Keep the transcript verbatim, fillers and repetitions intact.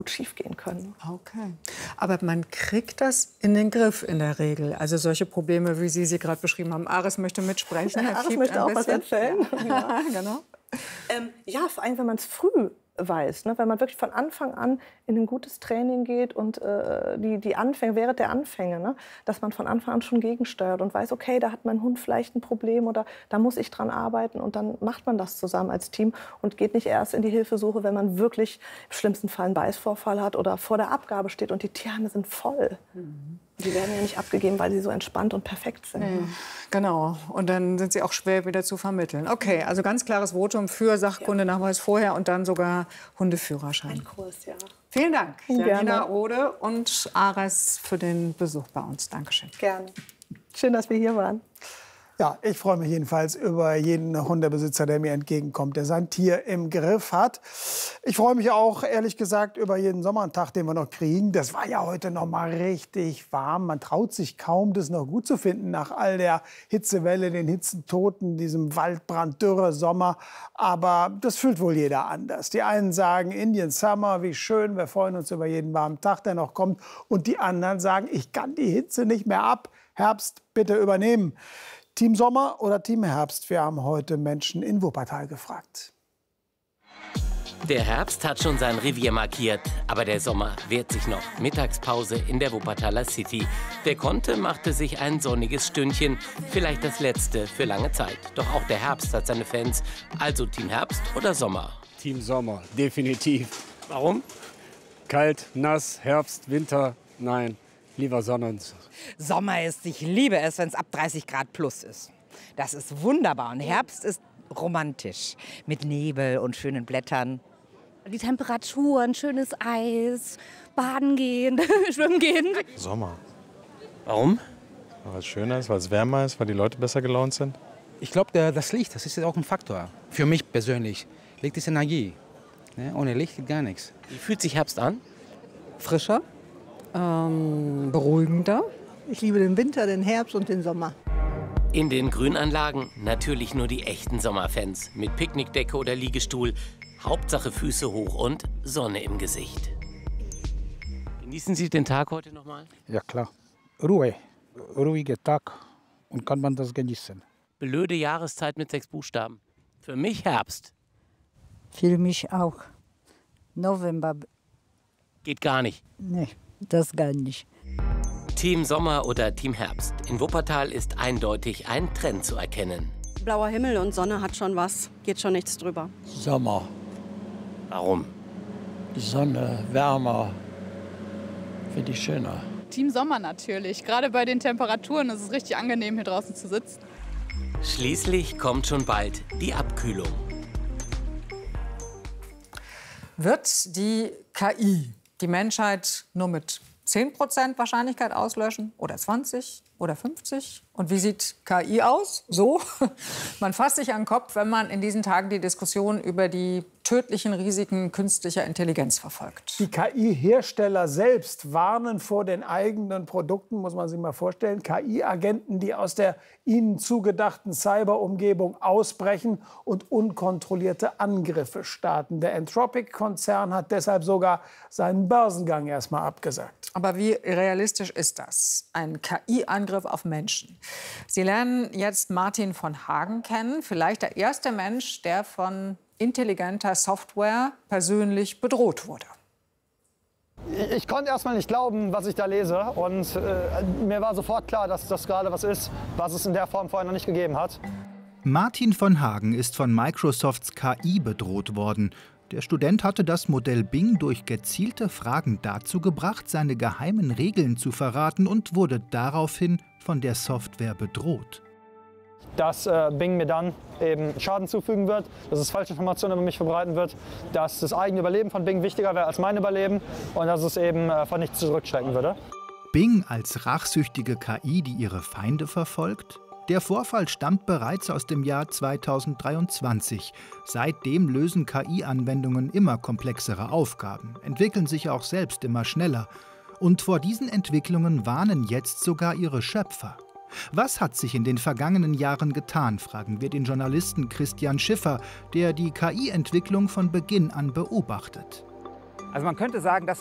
schiefgehen können. Okay. Aber man kriegt das in den Griff in der Regel. Also solche Probleme, wie Sie sie gerade beschrieben haben. Aris möchte mitsprechen. Ja, Aris möchte auch was erzählen. Ja, genau. Ähm, ja, vor allem, wenn man es früh weiß, ne? Wenn man wirklich von Anfang an in ein gutes Training geht und äh, die, die Anfänge, während der Anfänge, ne? Dass man von Anfang an schon gegensteuert und weiß, okay, da hat mein Hund vielleicht ein Problem oder da muss ich dran arbeiten und dann macht man das zusammen als Team und geht nicht erst in die Hilfesuche, wenn man wirklich im schlimmsten Fall einen Beißvorfall hat oder vor der Abgabe steht und die Tierheime sind voll. Mhm. Die werden ja nicht abgegeben, weil sie so entspannt und perfekt sind. Mhm. Genau. Und dann sind sie auch schwer wieder zu vermitteln. Okay, also ganz klares Votum für Sachkundenachweis vorher und dann sogar Hundeführerschein. Ein Kurs, ja. Vielen Dank, Gerne. Janina Rode und Aris, für den Besuch bei uns. Dankeschön. Gerne. Schön, dass wir hier waren. Ja, ich freue mich jedenfalls über jeden Hundebesitzer, der mir entgegenkommt, der sein Tier im Griff hat. Ich freue mich auch, ehrlich gesagt, über jeden Sommertag, den wir noch kriegen. Das war ja heute noch mal richtig warm. Man traut sich kaum, das noch gut zu finden nach all der Hitzewelle, den Hitzentoten, diesem Waldbrand, Dürre, Sommer. Aber das fühlt wohl jeder anders. Die einen sagen, Indian Summer, wie schön, wir freuen uns über jeden warmen Tag, der noch kommt. Und die anderen sagen, ich kann die Hitze nicht mehr ab. Herbst, bitte übernehmen. Team Sommer oder Team Herbst? Wir haben heute Menschen in Wuppertal gefragt. Der Herbst hat schon sein Revier markiert, aber der Sommer wehrt sich noch. Mittagspause in der Wuppertaler City. Wer konnte, machte sich ein sonniges Stündchen, vielleicht das letzte für lange Zeit. Doch auch der Herbst hat seine Fans. Also Team Herbst oder Sommer? Team Sommer, definitiv. Warum? Kalt, nass, Herbst, Winter, nein, lieber Sonne. Sommer ist, ich liebe es, wenn es ab dreißig Grad plus ist. Das ist wunderbar. Und Herbst ist romantisch. Mit Nebel und schönen Blättern. Die Temperaturen, schönes Eis, baden gehen, schwimmen gehen. Sommer. Warum? Weil es schöner ist, weil es wärmer ist, weil die Leute besser gelaunt sind. Ich glaube, das Licht, das ist auch ein Faktor. Für mich persönlich. Licht ist Energie. Ohne Licht geht gar nichts. Wie fühlt sich Herbst an? Frischer, ähm, beruhigender. Ich liebe den Winter, den Herbst und den Sommer. In den Grünanlagen natürlich nur die echten Sommerfans. Mit Picknickdecke oder Liegestuhl. Hauptsache Füße hoch und Sonne im Gesicht. Genießen Sie den Tag heute noch mal? Ja, klar. Ruhe. Ruhiger Tag. Und kann man das genießen. Blöde Jahreszeit mit sechs Buchstaben. Für mich Herbst. Für mich auch. November. Geht gar nicht. Nee, das gar nicht. Team Sommer oder Team Herbst. In Wuppertal ist eindeutig ein Trend zu erkennen. Blauer Himmel und Sonne hat schon was. Geht schon nichts drüber. Sommer. Warum? Die Sonne, wärmer. Finde ich schöner. Team Sommer natürlich. Gerade bei den Temperaturen ist es richtig angenehm, hier draußen zu sitzen. Schließlich kommt schon bald die Abkühlung. Wird die K I die Menschheit nur mit zehn Prozent Wahrscheinlichkeit auslöschen oder zwanzig oder fünfzig? Und wie sieht K I aus? So, man fasst sich an den Kopf, wenn man in diesen Tagen die Diskussion über die tödlichen Risiken künstlicher Intelligenz verfolgt. Die K I-Hersteller selbst warnen vor den eigenen Produkten, muss man sich mal vorstellen. K I-Agenten, die aus der ihnen zugedachten Cyberumgebung ausbrechen und unkontrollierte Angriffe starten. Der Anthropic-Konzern hat deshalb sogar seinen Börsengang erstmal abgesagt. Aber wie realistisch ist das? Ein K I-Angriff auf Menschen. Sie lernen jetzt Martin von Hagen kennen, vielleicht der erste Mensch, der von intelligenter Software persönlich bedroht wurde. Ich konnte erst mal nicht glauben, was ich da lese. Und äh, mir war sofort klar, dass das gerade was ist, was es in der Form vorher noch nicht gegeben hat. Martin von Hagen ist von Microsofts K I bedroht worden. Der Student hatte das Modell Bing durch gezielte Fragen dazu gebracht, seine geheimen Regeln zu verraten und wurde daraufhin von der Software bedroht. Dass äh, Bing mir dann eben Schaden zufügen wird, dass es falsche Informationen über mich verbreiten wird, dass das eigene Überleben von Bing wichtiger wäre als mein Überleben und dass es eben äh, von nichts zurückschrecken würde. Bing als rachsüchtige K I, die ihre Feinde verfolgt? Der Vorfall stammt bereits aus dem Jahr zweitausenddreiundzwanzig. Seitdem lösen K I-Anwendungen immer komplexere Aufgaben, entwickeln sich auch selbst immer schneller. Und vor diesen Entwicklungen warnen jetzt sogar ihre Schöpfer. Was hat sich in den vergangenen Jahren getan, fragen wir den Journalisten Christian Schiffer, der die K I-Entwicklung von Beginn an beobachtet. Also man könnte sagen, das